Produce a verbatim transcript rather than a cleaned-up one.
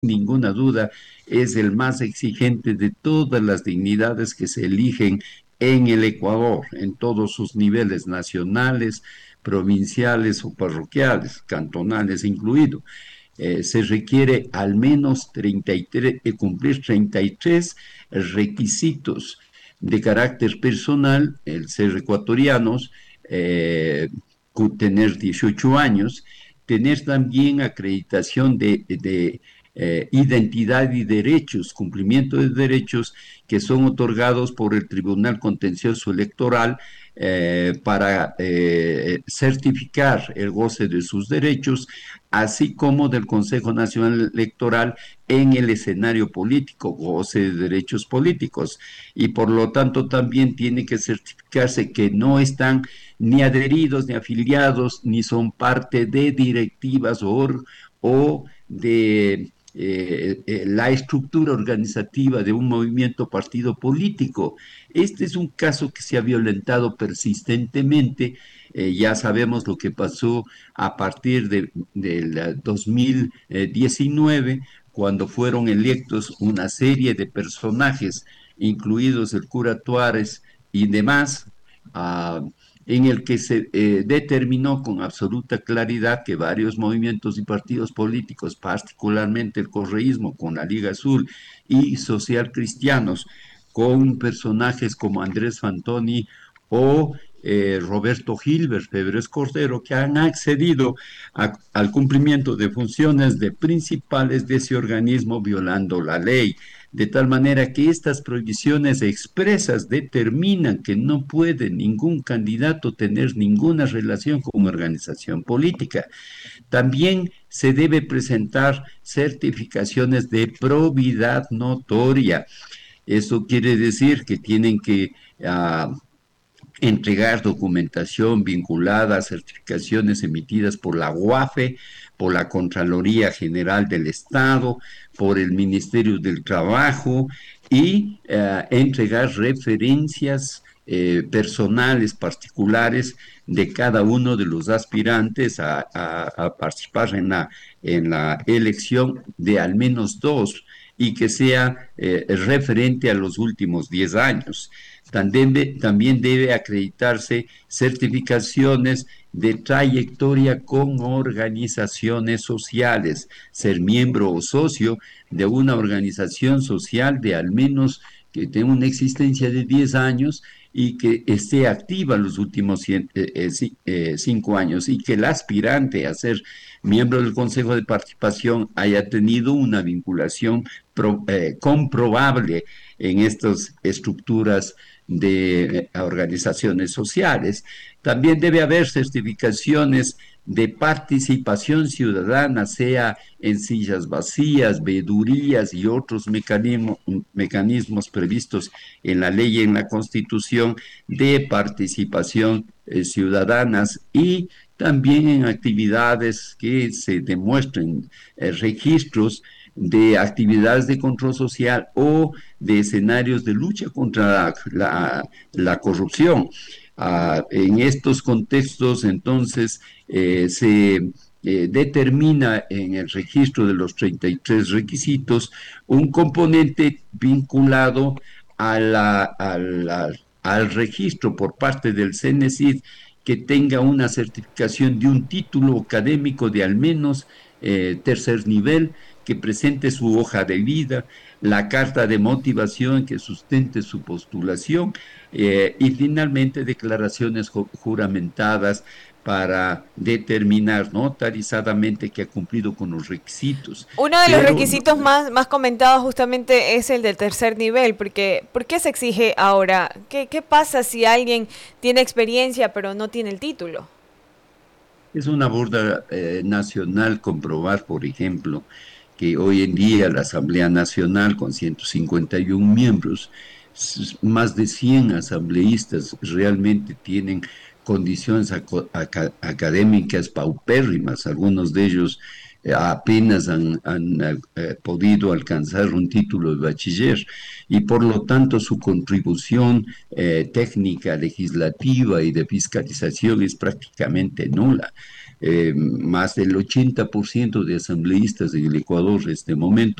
ninguna duda, es el más exigente de todas las dignidades que se eligen en el Ecuador, en todos sus niveles nacionales, provinciales o parroquiales, cantonales incluido. Eh, se requiere al menos treinta y tres, eh, cumplir treinta y tres requisitos de carácter personal, el ser ecuatorianos, eh, tener dieciocho años, tener también acreditación de, de eh, identidad y derechos, cumplimiento de derechos que son otorgados por el Tribunal Contencioso Electoral eh, para eh, certificar el goce de sus derechos, así como del Consejo Nacional Electoral en el escenario político, goce de derechos políticos, y por lo tanto también tiene que certificarse que no están ni adheridos, ni afiliados, ni son parte de directivas o, o de eh, eh, la estructura organizativa de un movimiento partido político. Este es un caso que se ha violentado persistentemente. Eh, ya sabemos lo que pasó a partir de, del dos mil diecinueve, cuando fueron electos una serie de personajes, incluidos el cura Tuárez y demás, uh, en el que se eh, determinó con absoluta claridad que varios movimientos y partidos políticos, particularmente el correísmo con la Liga Azul y social cristianos, con personajes como Andrés Fantoni o eh, Roberto Gilbert Febres Cordero, que han accedido a, al cumplimiento de funciones de principales de ese organismo violando la ley, de tal manera que estas prohibiciones expresas determinan que no puede ningún candidato tener ninguna relación con organización política. También se debe presentar certificaciones de probidad notoria. Eso quiere decir que tienen que uh, entregar documentación vinculada a certificaciones emitidas por la UAFE, por la Contraloría General del Estado, por el Ministerio del Trabajo y uh, entregar referencias eh, personales, particulares de cada uno de los aspirantes a, a, a participar en la, en la elección de al menos dos y que sea eh, referente a los últimos diez años. También, de, también debe acreditarse certificaciones de trayectoria con organizaciones sociales, ser miembro o socio de una organización social de al menos que tenga una existencia de diez años y que esté activa los últimos cien, eh, eh, cinco años y que el aspirante a ser miembro del Consejo de Participación haya tenido una vinculación pro, eh, comprobable en estas estructuras de eh, organizaciones sociales. También debe haber certificaciones de participación ciudadana, sea en sillas vacías, veedurías y otros mecanismos, mecanismos previstos en la ley y en la Constitución de participación eh, ciudadanas y también en actividades que se demuestren eh, registros de actividades de control social o de escenarios de lucha contra la, la, la corrupción. Uh, en estos contextos, entonces, eh, se eh, determina en el registro de los treinta y tres requisitos un componente vinculado a la, a la, al registro por parte del CENESID que tenga una certificación de un título académico de al menos eh, tercer nivel, que presente su hoja de vida, la carta de motivación que sustente su postulación eh, y finalmente declaraciones juramentadas para determinar notarizadamente que ha cumplido con los requisitos. Uno de Pero, los requisitos no, más, más comentados justamente es el del tercer nivel, porque ¿por qué se exige ahora? ¿Qué, qué pasa si alguien tiene experiencia pero no tiene el título? Es una burda eh, nacional comprobar, por ejemplo, que hoy en día la Asamblea Nacional, con ciento cincuenta y uno miembros, más de cien asambleístas realmente tienen condiciones académicas paupérrimas, algunos de ellos eh, apenas han, han eh, podido alcanzar un título de bachiller y por lo tanto su contribución eh, técnica, legislativa y de fiscalización es prácticamente nula. eh, más del ochenta por ciento de asambleístas en el Ecuador en este momento